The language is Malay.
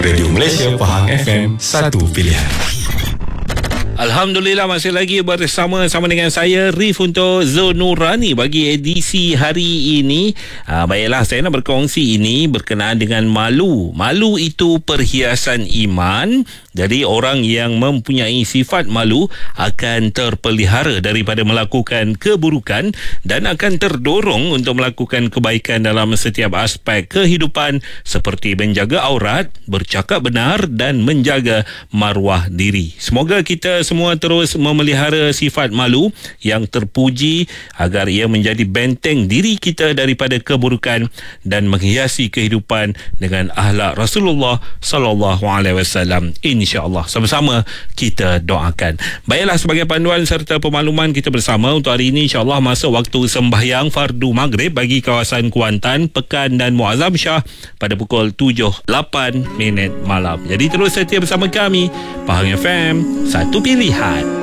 Radio Malaysia Pahang FM, satu pilihan. Alhamdulillah, masih lagi bersama dengan saya Rif untuk Zonurani bagi edisi hari ini. Baiklah, saya nak berkongsi ini berkenaan dengan malu. Malu itu perhiasan iman. Jadi orang yang mempunyai sifat malu akan terpelihara daripada melakukan keburukan dan akan terdorong untuk melakukan kebaikan dalam setiap aspek kehidupan seperti menjaga aurat, bercakap benar dan menjaga maruah diri. Semoga kita semua terus memelihara sifat malu yang terpuji agar ia menjadi benteng diri kita daripada keburukan dan menghiasi kehidupan dengan akhlak Rasulullah sallallahu alaihi wasallam. InsyaAllah sama-sama kita doakan. Baiklah, sebagai panduan serta pemakluman kita bersama untuk hari ini, insyaAllah masa waktu sembahyang fardu maghrib bagi kawasan Kuantan, Pekan dan Muazzam Shah pada pukul 7.08 malam. Jadi terus setia bersama kami, Pahang FM, satu pilihan.